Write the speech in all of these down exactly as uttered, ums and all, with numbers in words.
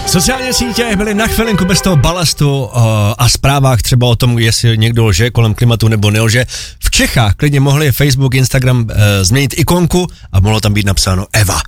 Sociální sítě byly na chvilinku bez toho balastu uh, a zprávách třeba o tom, jestli někdo lže kolem klimatu nebo nelže. V Čechách klidně mohli Facebook, Instagram uh, změnit ikonku a mohlo tam být napsáno Eva.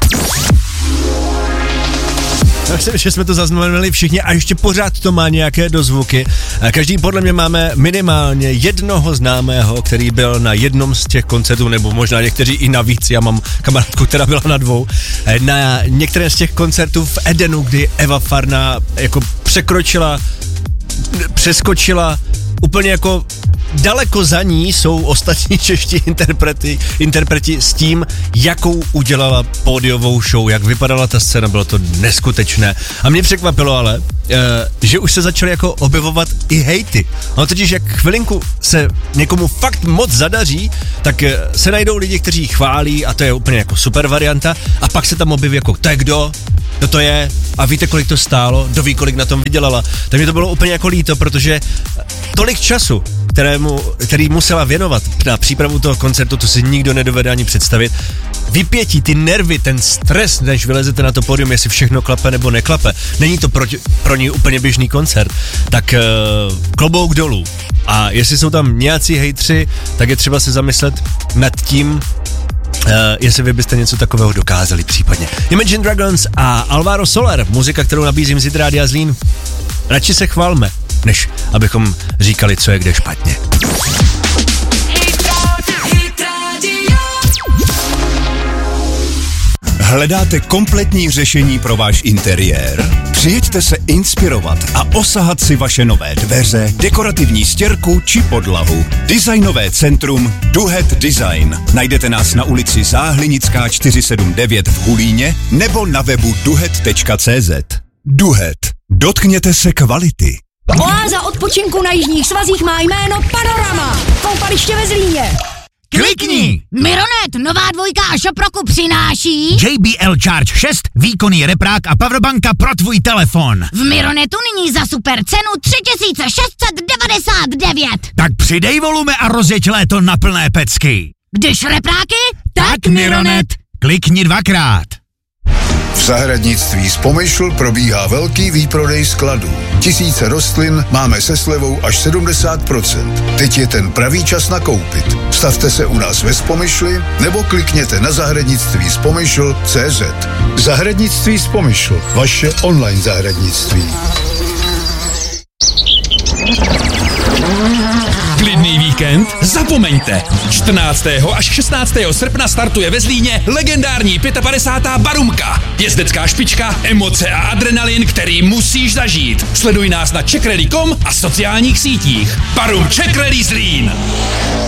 Myslím, že jsme to zaznamenali všichni a ještě pořád to má nějaké dozvuky. Každý podle mě máme minimálně jednoho známého, který byl na jednom z těch koncertů, nebo možná někteří i na víc. Já mám kamarádku, která byla na dvou. Na některé z těch koncertů v Edenu, kdy Eva Farná jako překročila, přeskočila úplně jako daleko za ní jsou ostatní čeští interpreti, interpreti s tím, jakou udělala pódiovou show, jak vypadala ta scéna, bylo to neskutečné. A mě překvapilo ale, že už se začaly jako objevovat i hejty. No totiž jak chvilinku se někomu fakt moc zadaří, tak se najdou lidi, kteří chválí a to je úplně jako super varianta a pak se tam objeví jako, to je kdo? Kdo to je? A víte, kolik to stálo? Kdo ví, kolik na tom vydělala? Tak mi to bylo úplně jako líto, protože tolik času, kterému, který musela věnovat na přípravu toho koncertu, to si nikdo nedovede ani představit. Vypětí, ty nervy, ten stres, než vylezete na to pódium, jestli všechno klape nebo neklape. Není to pro, pro ní úplně běžný koncert. Tak uh, klobouk dolů. A jestli jsou tam nějací hejtři, tak je třeba se zamyslet nad tím, Uh, jestli vy byste něco takového dokázali případně. Imagine Dragons a Alvaro Soler, muzika, kterou nabízím z Hit Rádia Zlín. Radši se chválme, než abychom říkali, co je kde špatně. Hledáte kompletní řešení pro váš interiér? Přijeďte se inspirovat a osahat si vaše nové dveře, dekorativní stěrku či podlahu. Designové centrum Duhet Design. Najdete nás na ulici Záhlinická čtyři sedm devět v Hulíně nebo na webu duhet tečka cé zet. Duhet. Dotkněte se kvality. Oáza odpočinku na jižních svazích má jméno Panorama. Koupaliště ve Zlíně. Klikni! Mironet, nová dvojka a Šoproku přináší J B L Charge šest, výkonný reprák a powerbanka pro tvůj telefon. v Mironetu nyní za super cenu tři tisíce šest set devadesát devět. Tak přidej volume a rozjeď léto na plné pecky. Když repráky, Tak Mironet. Klikni dvakrát. V zahradnictví Spomyšl probíhá velký výprodej skladů. Tisíce rostlin máme se slevou až sedmdesát procent. Teď je ten pravý čas nakoupit. Stavte se u nás ve Spomyšli nebo klikněte na zahradnictví spomyšl tečka cé zet. Zahradnictví Spomyšl, vaše online zahradnictví. Klidný víkend? Zapomeňte! čtrnáctého až šestnáctého srpna startuje ve Zlíně legendární padesátá pátá Barumka. Jezdecká špička, emoce a adrenalin, který musíš zažít. Sleduj nás na czech rally tečka com a sociálních sítích. Barum Czech Rally Zlín!